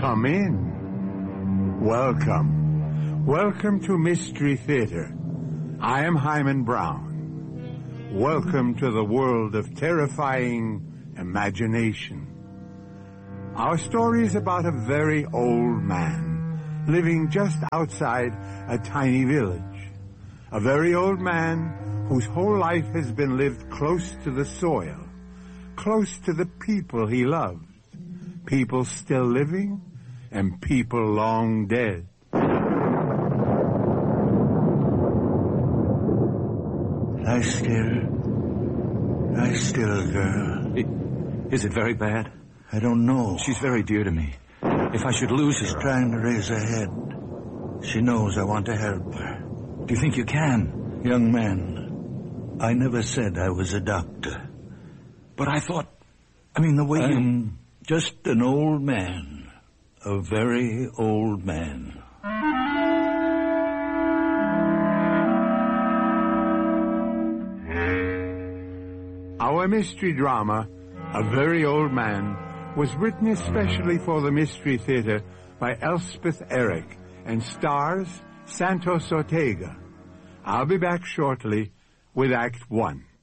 Come in. Welcome. Welcome to Mystery Theater. I am Hyman Brown. Welcome to the world of terrifying imagination. Our story is about a very old man living just outside a tiny village. A very old man whose whole life has been lived close to the soil, close to the people he loved. People still living and people long dead. Lie still, girl. Is it very bad? I don't know. She's very dear to me. If I should lose her... She's trying to raise her head. She knows I want to help her. Do you think you can? Young man, I never said I was a doctor. But I thought... the way I'm just an old man. A very old man. Our mystery drama, A Very Old Man, was written especially for the Mystery Theater by Elspeth Eric and stars Santos Ortega. I'll be back shortly with Act 1.